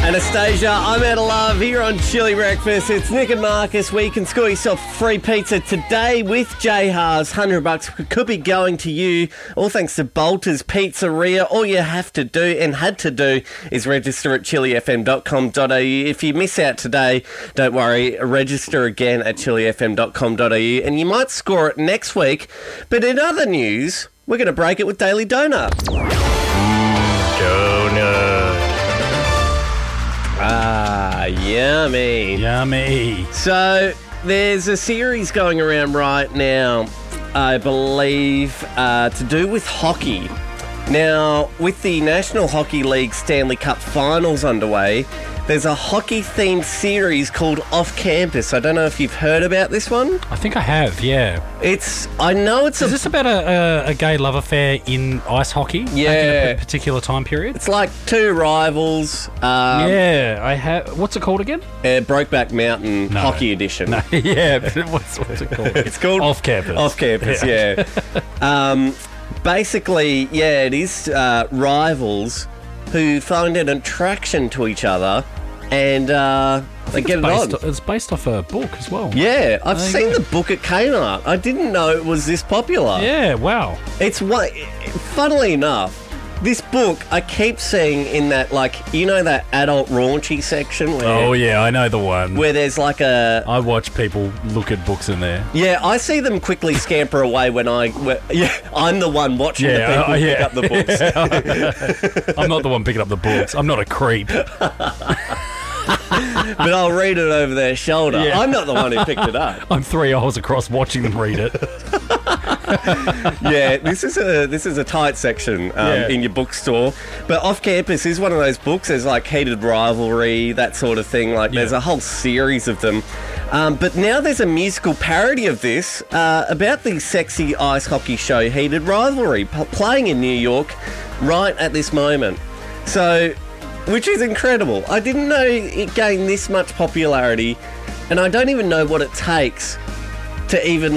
Anastasia, I'm out of love here on Chili Breakfast. It's Nick and Marcus, where you can score yourself free pizza today with J Haas. $100 could be going to you, all thanks to Bolter's Pizzeria. All you have to do and had to do is register at chilifm.com.au. If you miss out today, don't worry, register again at chilifm.com.au and you might score it next week. But in other news, we're going to break it with Daily Donut. Donut. Ah, yummy. Yummy. So, there's a series going around right now, I believe, to do with hockey. Now, with the National Hockey League Stanley Cup Finals underway, there's a hockey-themed series called Off Campus. I don't know if you've heard about this one. I think I have, yeah. Is this about a gay love affair in ice hockey? Yeah. Back in a particular time period? It's like two rivals. Yeah, I have. What's it called again? Brokeback Mountain Hockey Edition. No, yeah, but what's it called? It's called Off Campus. Off Campus, yeah. Basically, yeah, it is rivals who find an attraction to each other and they get it on. It's based off a book as well. Yeah, I've seen the book at Kmart. I didn't know it was this popular. Yeah, wow. Funnily enough, this book I keep seeing in that, that adult raunchy section. Oh, yeah, I know the one. Where there's I watch people look at books in there. Yeah, I see them quickly scamper away I'm the one watching the people pick up the books. I'm not the one picking up the books. I'm not a creep. But I'll read it over their shoulder. Yeah. I'm not the one who picked it up. I'm 3 hours across watching them read it. Yeah, this is a tight section in your bookstore. But Off Campus is one of those books. There's Heated Rivalry, that sort of thing. There's a whole series of them. But now there's a musical parody of this about the sexy ice hockey show Heated Rivalry, playing in New York right at this moment. So, which is incredible. I didn't know it gained this much popularity, and I don't even know what it takes to even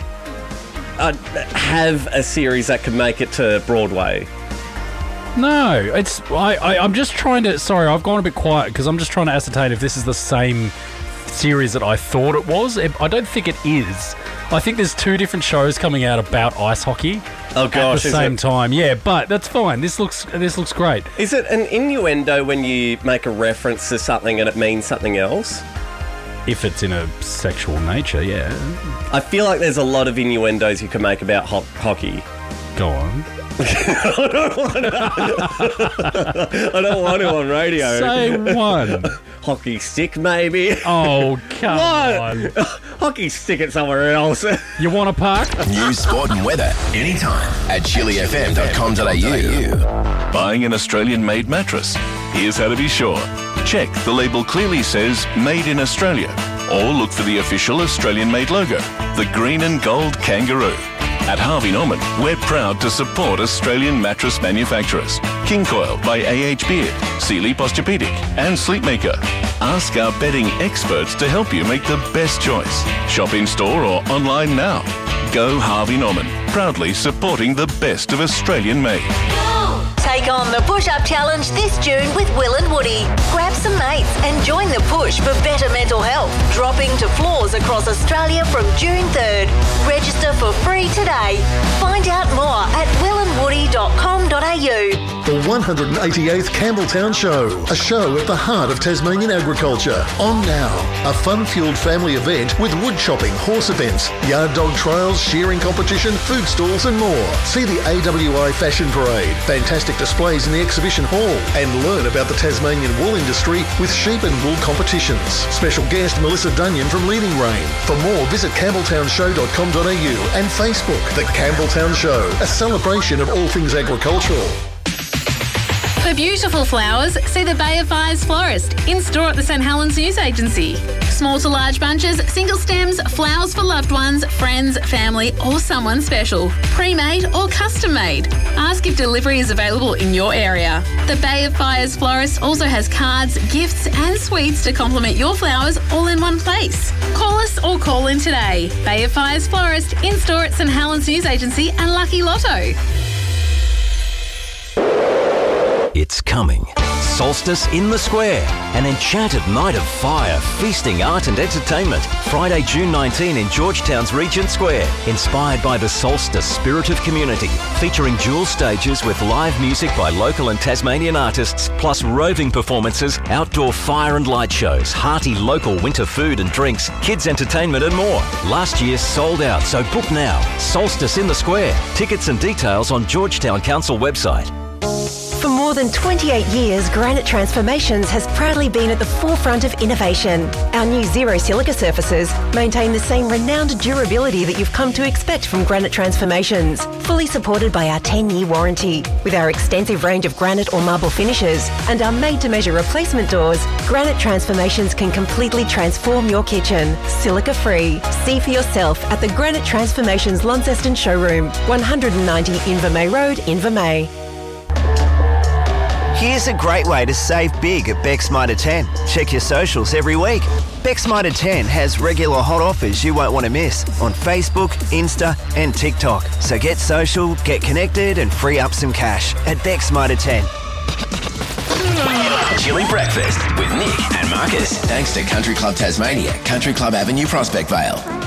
have a series that can make it to Broadway. No, I'm just trying to... Sorry, I've gone a bit quiet because I'm just trying to ascertain if this is the same series that I thought it was. I don't think it is. I think there's 2 different shows coming out about ice hockey. Oh gosh, at the same time. Yeah, but that's fine. This looks great. Is it an innuendo when you make a reference to something and it means something else? If it's in a sexual nature, yeah. I feel like there's a lot of innuendos you can make about hockey. Go on. I don't want to on radio. Say one. Hockey stick, maybe. Oh, come on. Hockey stick it somewhere else. You want a park? News, sport and weather anytime at chilifm.com.au. Buying an Australian-made mattress? Here's how to be sure. Check the label clearly says Made in Australia, or look for the official Australian-made logo, the green and gold kangaroo. At Harvey Norman, we're proud to support Australian mattress manufacturers. King Coil by A.H. Beard, Sealy Posturepedic and Sleepmaker. Ask our bedding experts to help you make the best choice. Shop in store or online now. Go Harvey Norman, proudly supporting the best of Australian made. Take on the Push-Up Challenge this June with Will and Woody. Grab some mates and join the push for better mental health. Dropping to floors across Australia from June 3rd. Register for free today. Find out more at willandwoody.com.au. The 188th Campbelltown Show, a show at the heart of Tasmanian agriculture. On now, a fun-fueled family event with wood chopping, horse events, yard dog trials, shearing competition, food stalls and more. See the AWI Fashion Parade, fantastic displays in the exhibition hall, and learn about the Tasmanian wool industry with sheep and wool competitions. Special guest Melissa Dunyan from Leading Rein. For more, visit campbelltownshow.com.au and Facebook. The Campbelltown Show, a celebration of all things agricultural. For beautiful flowers, see the Bay of Fires florist in store at the St Helens News Agency. Small to large bunches, single stems, flowers for loved ones, friends, family or someone special. Pre-made or custom-made. Ask if delivery is available in your area. The Bay of Fires florist also has cards, gifts and sweets to complement your flowers all in one place. Call us or call in today. Bay of Fires florist in store at St Helens News Agency and Lucky Lotto. It's coming. Solstice in the Square, an enchanted night of fire, feasting, art and entertainment. Friday, June 19 in Georgetown's Regent Square. Inspired by the Solstice spirit of community. Featuring dual stages with live music by local and Tasmanian artists, plus roving performances, outdoor fire and light shows, hearty local winter food and drinks, kids entertainment and more. Last year sold out, so book now. Solstice in the Square. Tickets and details on Georgetown Council website. For more than 28 years, Granite Transformations has proudly been at the forefront of innovation. Our new Zero Silica surfaces maintain the same renowned durability that you've come to expect from Granite Transformations, fully supported by our 10-year warranty. With our extensive range of granite or marble finishes and our made-to-measure replacement doors, Granite Transformations can completely transform your kitchen, silica-free. See for yourself at the Granite Transformations Launceston showroom, 190 Invermay Road, Invermay. Here's a great way to save big at Beck's Mitre 10. Check your socials every week. Beck's Mitre 10 has regular hot offers you won't want to miss on Facebook, Insta and TikTok. So get social, get connected and free up some cash at Beck's Mitre 10. Chilly Breakfast with Nick and Marcus. Thanks to Country Club Tasmania, Country Club Avenue, Prospect Vale.